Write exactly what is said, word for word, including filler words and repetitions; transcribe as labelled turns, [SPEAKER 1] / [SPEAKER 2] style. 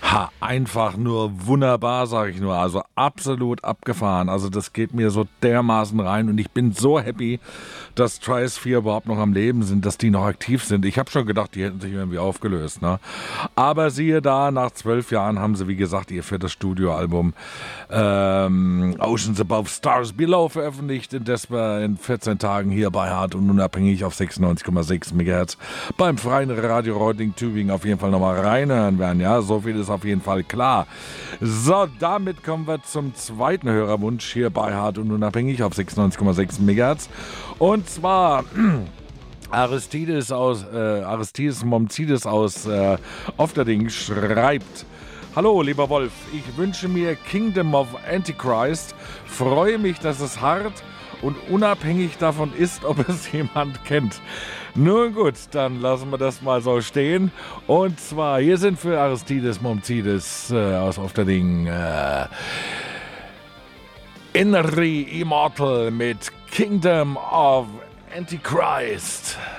[SPEAKER 1] Ha, einfach nur wunderbar, sage ich nur. Also absolut abgefahren. Also das geht mir so dermaßen rein und ich bin so happy, dass Triosphere überhaupt noch am Leben sind, dass die noch aktiv sind. Ich habe schon gedacht, die hätten sich irgendwie aufgelöst, ne? Aber siehe da, nach zwölf Jahren haben sie, wie gesagt, ihr viertes Studioalbum ähm, Oceans Above Stars Below veröffentlicht, in das wir in vierzehn Tagen hier bei Hart und Unabhängig auf sechsundneunzig Komma sechs Megahertz beim Freien Radio Reutlingen Tübingen auf jeden Fall nochmal reinhören werden. Ja, so viel ist auf jeden Fall klar. So, damit kommen wir zum zweiten Hörerwunsch hier bei Hart und Unabhängig auf sechsundneunzig Komma sechs Megahertz. Und zwar Aristides aus äh, Aristides Momzides aus äh, Ofterding schreibt: Hallo, lieber Wolf, ich wünsche mir Kingdom of Antichrist, freue mich, dass es hart und unabhängig davon ist, ob es jemand kennt. Nun gut, dann lassen wir das mal so stehen. Und zwar, hier sind für Aristides Momzides äh, aus Ofterding äh, Inri Immortal mit Kingdom of Antichrist.